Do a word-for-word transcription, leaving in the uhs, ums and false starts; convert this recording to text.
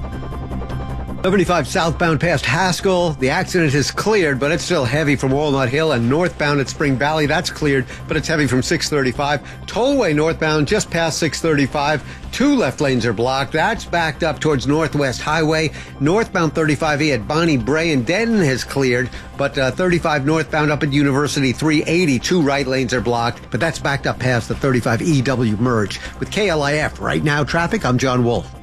seventy-five southbound past Haskell. The accident is cleared, but it's still heavy from Walnut Hill. And northbound at Spring Valley, that's cleared, but it's heavy from six thirty-five. Tollway northbound just past six thirty-five. Two left lanes are blocked. That's backed up towards Northwest Highway. Northbound thirty-five E at Bonnie Bray and Denton has cleared, but uh, thirty-five northbound up at University three eighty. Two right lanes are blocked, but that's backed up past the thirty-five E W merge. With K L I F right now traffic, I'm John Wolf.